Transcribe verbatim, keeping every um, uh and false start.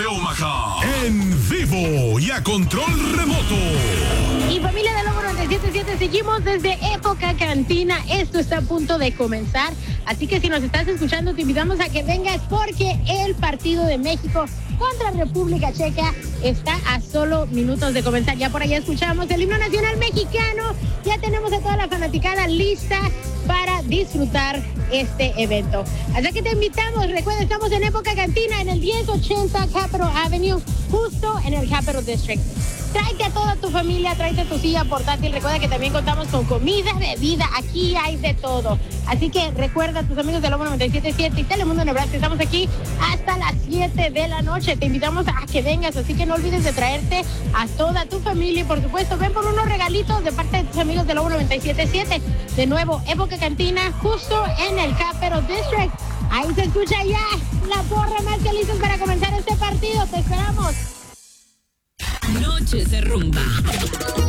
Omaha, en vivo y a control remoto. Y familia de Lobo noventa y siete punto siete, seguimos desde Época Cantina. Esto está a punto de comenzar, así que si nos estás escuchando te invitamos a que vengas porque el partido de México contra República Checa está a solo minutos de comenzar. Ya por allá escuchamos el himno nacional mexicano, ya tenemos a toda la fanaticada lista para disfrutar este evento. Así que te invitamos, recuerda, estamos en Época Cantina en el diez ochenta Capitol Avenue, justo en el Capitol District. Tráete a toda tu familia, tráete tu silla portátil. Recuerda que también contamos con comida, bebida, aquí hay de todo. Así que recuerda a tus amigos de Lobo noventa y siete punto siete y Telemundo Nebraska, estamos aquí hasta las siete de la noche. Te invitamos a que vengas, así que no olvides de traerte a toda tu familia y por supuesto ven por unos regalitos de parte de tus amigos de Lobo noventa y siete punto siete. De nuevo, Época Cantina, justo en el Capitol District. Ahí se escucha ya la porra más que listos para comenzar este partido. Te esperamos. Noches de rumba.